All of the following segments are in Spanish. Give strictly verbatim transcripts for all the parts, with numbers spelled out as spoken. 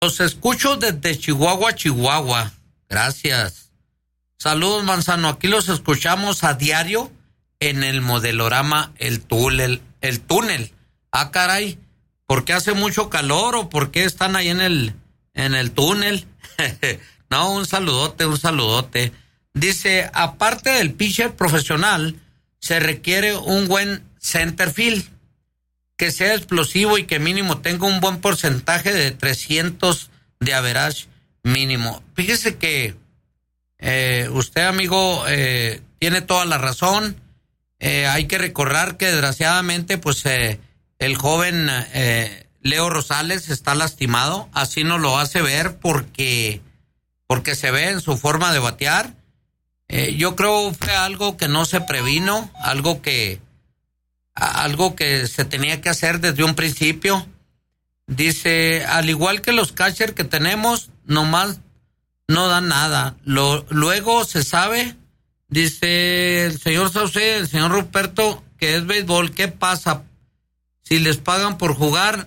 Los escucho desde Chihuahua, Chihuahua. Gracias. Saludos, Manzano. Aquí los escuchamos a diario en el modelorama El Túnel. El túnel. Ah, caray. ¿Por qué hace mucho calor o por qué están ahí en el, en el túnel? No, un saludote, un saludote. Dice, aparte del pitcher profesional, se requiere un buen centerfield, que sea explosivo y que mínimo tenga un buen porcentaje de trescientos de average mínimo. Fíjese que eh, usted, amigo, eh, tiene toda la razón. Eh, hay que recordar que desgraciadamente, pues, eh, el joven eh, Leo Rosales está lastimado. Así nos lo hace ver porque, porque se ve en su forma de batear. Eh, yo creo que fue algo que no se previno, algo que, algo que se tenía que hacer desde un principio. Dice, al igual que los catchers que tenemos, nomás no dan nada. Lo, luego se sabe, dice el señor Sauce, el señor Ruperto, que es béisbol. ¿Qué pasa? Si les pagan por jugar,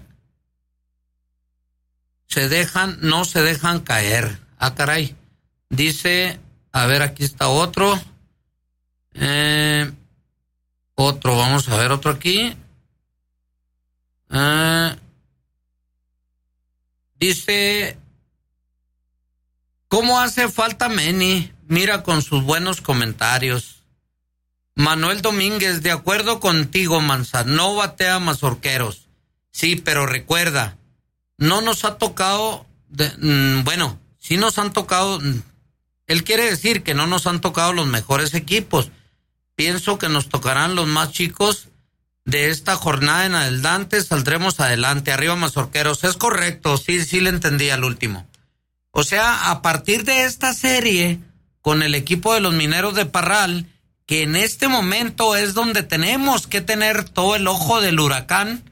se dejan, no se dejan caer. Ah, caray. Dice, a ver, aquí está otro. Eh, otro, vamos a ver otro aquí. Eh, dice, ¿cómo hace falta Manny? Mira con sus buenos comentarios. Manuel Domínguez, de acuerdo contigo, Manza, no batea mazorqueros. Sí, pero recuerda, no nos ha tocado, de, mm, bueno, sí nos han tocado, mm, él quiere decir que no nos han tocado los mejores equipos. Pienso que nos tocarán los más chicos de esta jornada en adelante, saldremos adelante. Arriba mazorqueros, es correcto, sí, sí le entendí al último. O sea, a partir de esta serie, con el equipo de los Mineros de Parral, que en este momento es donde tenemos que tener todo el ojo del huracán